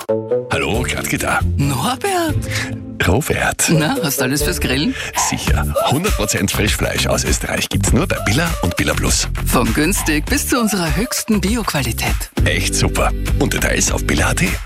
Hallo, Kathi da. Norbert, Robert. na, hast du alles fürs Grillen? Sicher. 100% Frischfleisch aus Österreich gibt's nur bei Billa und Billa Plus. Von günstig bis zu unserer höchsten Bioqualität. Echt super. Und Details auf billa.at. Der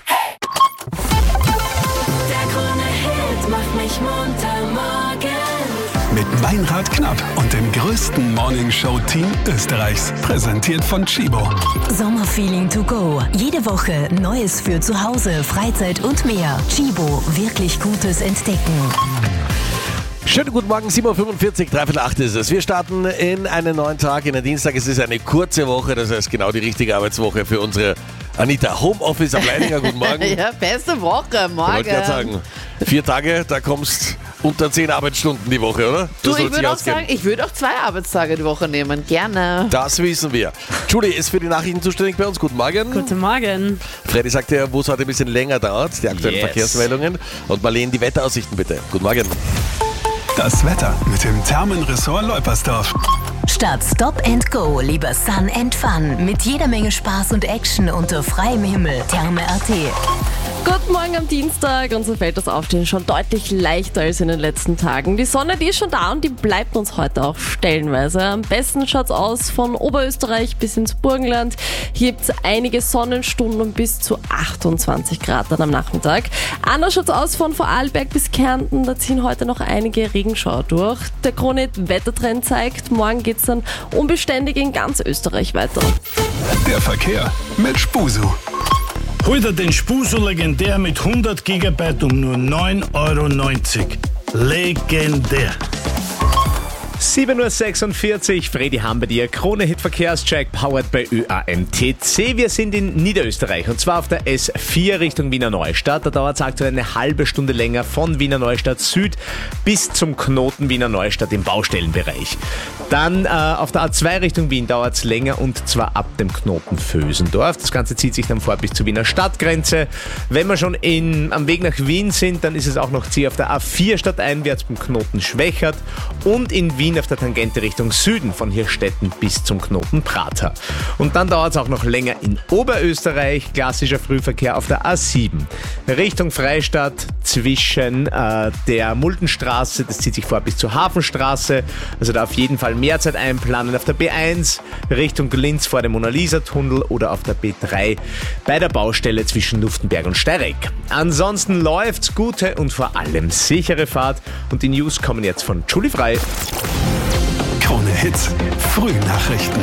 Krone-Hit macht mich munter morgens. Mit Meinrad Knapp und dem größten Morningshow-Team Österreichs. Präsentiert von Chibo. Sommerfeeling to go. Jede Woche Neues für zu Hause, Freizeit und mehr. Chibo, wirklich Gutes entdecken. Schönen guten Morgen, 7.45 Uhr, 7:45 ist es. Wir starten in einen neuen Tag, in den Dienstag. Es ist eine kurze Woche, das heißt genau die richtige Arbeitswoche für unsere Anita. Homeoffice am Leininger, guten Morgen. Ja, beste Woche, Ich morgen. wollte gerade sagen, 4 Tage, da kommst unter 10 Arbeitsstunden die Woche, oder? Du, Das soll ich sich würde auch ausgehen. sagen, ich würde auch 2 Arbeitstage die Woche nehmen, gerne. Das wissen wir. Julie ist für die Nachrichten zuständig bei uns. Guten Morgen. Guten Morgen. Freddy sagt ja, wo es heute ein bisschen länger dauert, die aktuellen Verkehrsmeldungen. Und Marlene, die Wetteraussichten bitte. Guten Morgen. Das Wetter mit dem Thermenressort Leupersdorf. Statt Stop and Go, lieber Sun and Fun. Mit jeder Menge Spaß und Action unter freiem Himmel. Therme.at. Guten Morgen am Dienstag. Und so fällt das Aufstehen schon deutlich leichter als in den letzten Tagen. Die Sonne, die ist schon da und die bleibt uns heute auch stellenweise. Am besten schaut's aus von Oberösterreich bis ins Burgenland. Hier gibt's einige Sonnenstunden und bis zu 28 Grad dann am Nachmittag. Anders schaut's aus von Vorarlberg bis Kärnten. Da ziehen heute noch einige Regenschauer durch. Der Krone-Wettertrend zeigt, morgen geht's dann unbeständig in ganz Österreich weiter. Der Verkehr mit Spusu. Hol dir den Spuso legendär mit 100 GB um nur 9,90 €. Legendär. 7.46 Uhr, Freddy haben bei dir. Krone-Hit Verkehrscheck, powered by ÖAMTC. Wir sind in Niederösterreich und zwar auf der S4 Richtung Wiener Neustadt. Da dauert es aktuell eine halbe Stunde länger von Wiener Neustadt Süd bis zum Knoten Wiener Neustadt im Baustellenbereich. Dann auf der A2 Richtung Wien dauert es länger und zwar ab dem Knoten Vösendorf. Das Ganze zieht sich dann vor bis zur Wiener Stadtgrenze. Wenn wir schon am Weg nach Wien sind, dann ist es auch noch zäh auf der A4 stadteinwärts beim Knoten Schwächert und in Wien auf der Tangente Richtung Süden von Hirstetten bis zum Knoten Prater. Und dann dauert es auch noch länger in Oberösterreich, klassischer Frühverkehr auf der A7 Richtung Freistadt zwischen der Muldenstraße, das zieht sich vor bis zur Hafenstraße, also da auf jeden Fall mehr Zeit einplanen. Auf der B1 Richtung Linz vor dem Mona-Lisa-Tunnel oder auf der B3 bei der Baustelle zwischen Luftenberg und Steyregg. Ansonsten läuft's, gute und vor allem sichere Fahrt und die News kommen jetzt von Julie Frei. Krone-Hit Frühnachrichten.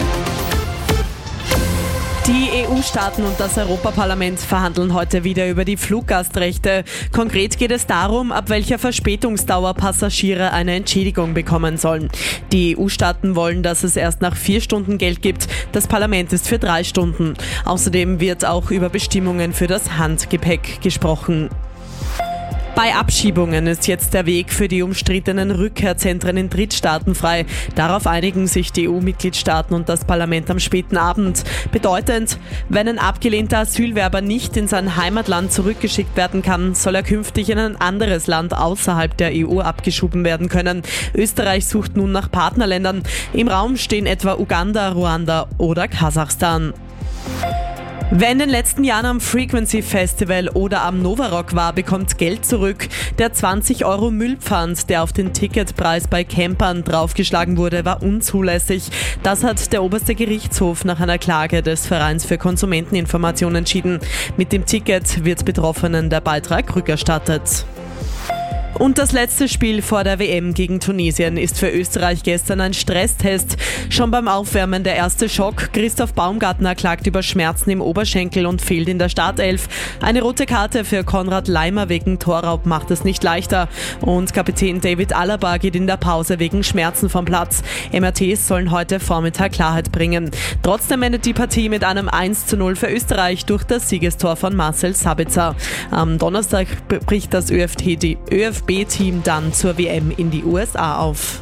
Die EU-Staaten und das Europaparlament verhandeln heute wieder über die Fluggastrechte. Konkret geht es darum, ab welcher Verspätungsdauer Passagiere eine Entschädigung bekommen sollen. Die EU-Staaten wollen, dass es erst nach 4 Stunden Geld gibt. Das Parlament ist für 3 Stunden. Außerdem wird auch über Bestimmungen für das Handgepäck gesprochen. Bei Abschiebungen ist jetzt der Weg für die umstrittenen Rückkehrzentren in Drittstaaten frei. Darauf einigen sich die EU-Mitgliedstaaten und das Parlament am späten Abend. Bedeutend, wenn ein abgelehnter Asylwerber nicht in sein Heimatland zurückgeschickt werden kann, soll er künftig in ein anderes Land außerhalb der EU abgeschoben werden können. Österreich sucht nun nach Partnerländern. Im Raum stehen etwa Uganda, Ruanda oder Kasachstan. Wer in den letzten Jahren am Frequency Festival oder am Novarock war, bekommt Geld zurück. Der 20 € Müllpfand, der auf den Ticketpreis bei Campern draufgeschlagen wurde, war unzulässig. Das hat der oberste Gerichtshof nach einer Klage des Vereins für Konsumenteninformation entschieden. Mit dem Ticket wird Betroffenen der Beitrag rückerstattet. Und das letzte Spiel vor der WM gegen Tunesien ist für Österreich gestern ein Stresstest. Schon beim Aufwärmen der erste Schock. Christoph Baumgartner klagt über Schmerzen im Oberschenkel und fehlt in der Startelf. Eine rote Karte für Konrad Laimer wegen Torraub macht es nicht leichter. Und Kapitän David Alaba geht in der Pause wegen Schmerzen vom Platz. MRTs sollen heute Vormittag Klarheit bringen. Trotzdem endet die Partie mit einem 1:0 für Österreich durch das Siegestor von Marcel Sabitzer. Am Donnerstag bricht das ÖFB-Team dann zur WM in die USA auf.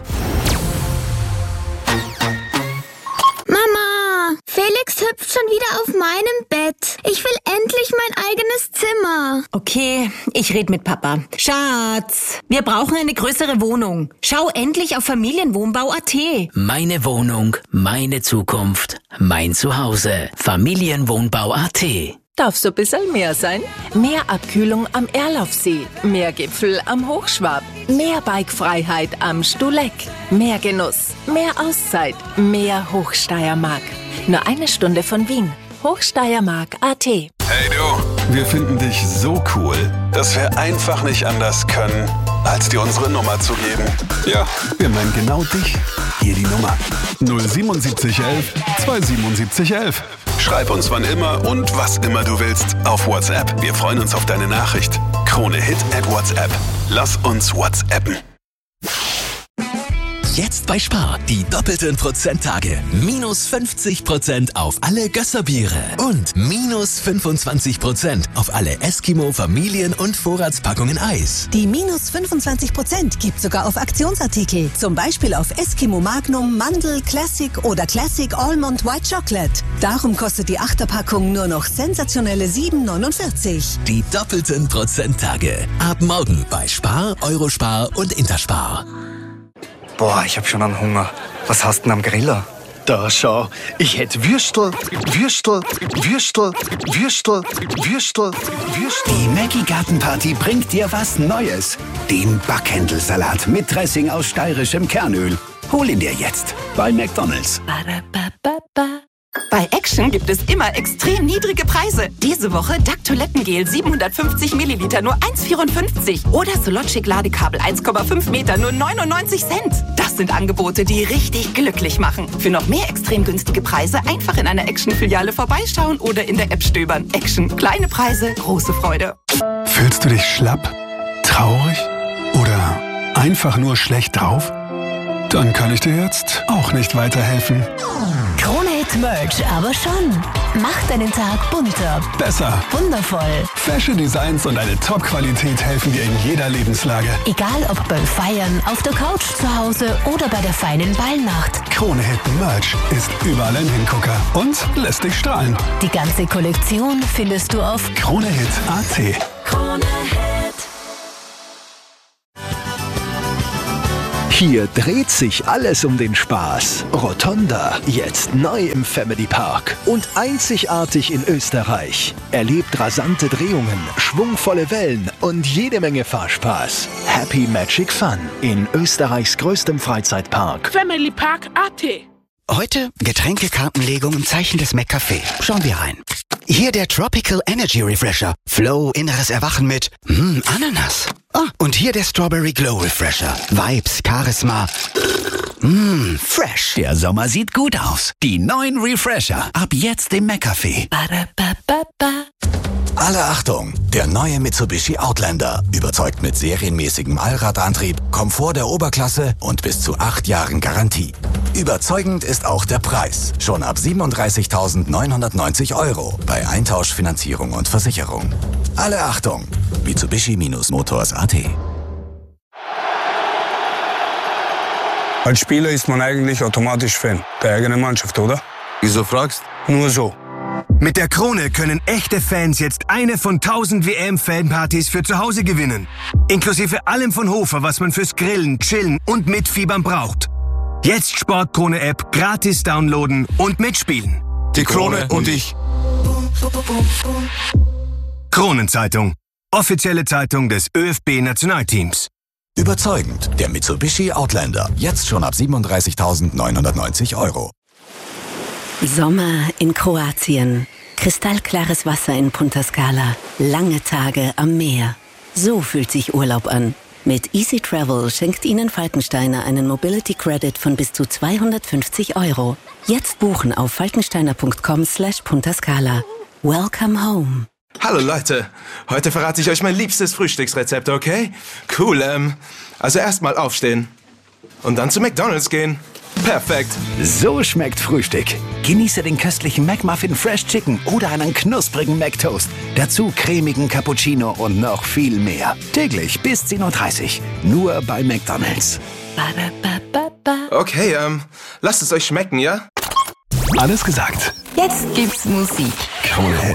Mama, Felix hüpft schon wieder auf meinem Bett. Ich will endlich mein eigenes Zimmer. Okay, ich rede mit Papa. Schatz, wir brauchen eine größere Wohnung. Schau endlich auf Familienwohnbau.at. Meine Wohnung, meine Zukunft, mein Zuhause. Familienwohnbau.at Darf so ein bisschen mehr sein? Mehr Abkühlung am Erlaufsee, mehr Gipfel am Hochschwab, mehr Bikefreiheit am Stuleck, mehr Genuss, mehr Auszeit, mehr Hochsteiermark. Nur 1 Stunde von Wien. Hochsteiermark.at. Hey du, wir finden dich so cool, dass wir einfach nicht anders können, als dir unsere Nummer zu geben. Ja, wir meinen genau dich. Hier die Nummer 07711 27711. Schreib uns wann immer und was immer du willst auf WhatsApp. Wir freuen uns auf deine Nachricht. Krone-Hit@WhatsApp. Lass uns WhatsAppen. Jetzt bei Spar die doppelten Prozenttage. Minus 50% auf alle Gösserbiere und minus 25% auf alle Eskimo Familien- und Vorratspackungen Eis. Die minus 25% gibt sogar auf Aktionsartikel. Zum Beispiel auf Eskimo Magnum, Mandel, Classic oder Classic Almond White Chocolate. Darum kostet die 8er-Packung nur noch sensationelle 7,49. Die doppelten Prozenttage. Ab morgen bei Spar, Eurospar und Interspar. Boah, ich hab schon einen Hunger. Was hast du denn am Griller? Da, schau. Ich hätte Würstel. Die Maggi Gartenparty bringt dir was Neues. Den Backhändelsalat mit Dressing aus steirischem Kernöl. Hol ihn dir jetzt bei McDonald's. Bei Action gibt es immer extrem niedrige Preise. Diese Woche Duck Toilettengel 750 Milliliter nur 1,54. Oder Sologic Ladekabel 1,5 Meter nur 99 Cent. Das sind Angebote, die richtig glücklich machen. Für noch mehr extrem günstige Preise einfach in einer Action-Filiale vorbeischauen oder in der App stöbern. Action. Kleine Preise, große Freude. Fühlst du dich schlapp, traurig oder einfach nur schlecht drauf? Dann kann ich dir jetzt auch nicht weiterhelfen. Krone-Hit Merch, aber schon. Macht deinen Tag bunter. Besser. Wundervoll. Fashion Designs und eine Top-Qualität helfen dir in jeder Lebenslage. Egal ob beim Feiern, auf der Couch zu Hause oder bei der feinen Ballnacht. Krone-Hit Merch ist überall ein Hingucker und lässt dich strahlen. Die ganze Kollektion findest du auf Krone-Hit.at. Krone-Hit. Hier dreht sich alles um den Spaß. Rotonda, jetzt neu im Family Park. Und einzigartig in Österreich. Erlebt rasante Drehungen, schwungvolle Wellen und jede Menge Fahrspaß. Happy Magic Fun in Österreichs größtem Freizeitpark. Family Park.at. Heute Getränkekartenlegung im Zeichen des McCafé. Schauen wir rein. Hier der Tropical Energy Refresher. Flow, inneres Erwachen mit Ananas. Und hier der Strawberry Glow Refresher. Vibes, Charisma. Fresh. Der Sommer sieht gut aus. Die neuen Refresher. Ab jetzt im McCafé. Alle Achtung! Der neue Mitsubishi Outlander überzeugt mit serienmäßigem Allradantrieb, Komfort der Oberklasse und bis zu 8 Jahren Garantie. Überzeugend ist auch der Preis. Schon ab 37.990 € bei Eintausch, Finanzierung und Versicherung. Alle Achtung! Mitsubishi-Motors.at. Als Spieler ist man eigentlich automatisch Fan der eigenen Mannschaft, oder? Wieso fragst? Nur so. Mit der Krone können echte Fans jetzt eine von 1000 WM-Fanpartys für zu Hause gewinnen. Inklusive allem von Hofer, was man fürs Grillen, Chillen und Mitfiebern braucht. Jetzt Sportkrone-App gratis downloaden und mitspielen. Die Krone und ich. Kronenzeitung. Offizielle Zeitung des ÖFB-Nationalteams. Überzeugend. Der Mitsubishi Outlander. Jetzt schon ab 37.990 €. Sommer in Kroatien. Kristallklares Wasser in Punta Scala. Lange Tage am Meer. So fühlt sich Urlaub an. Mit Easy Travel schenkt Ihnen Falkensteiner einen Mobility Credit von bis zu 250 €. Jetzt buchen auf falkensteiner.com/Punta Scala. Welcome home. Hallo Leute, heute verrate ich euch mein liebstes Frühstücksrezept, okay? Cool, also erstmal aufstehen und dann zu McDonald's gehen. Perfekt. So schmeckt Frühstück. Genieße den köstlichen McMuffin Fresh Chicken oder einen knusprigen McToast. Dazu cremigen Cappuccino und noch viel mehr. Täglich bis 10:30 Uhr. Nur bei McDonald's. Okay, lasst es euch schmecken, ja? Alles gesagt. Jetzt gibt's Musik. Krone-Hit.